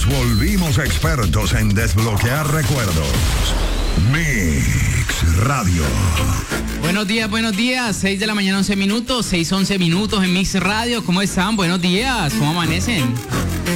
Nos volvimos expertos en desbloquear recuerdos. Mix Radio. Buenos días. 6 de la mañana, 11 minutos. 6:11 minutos en Mix Radio. ¿Cómo están? Buenos días. ¿Cómo amanecen?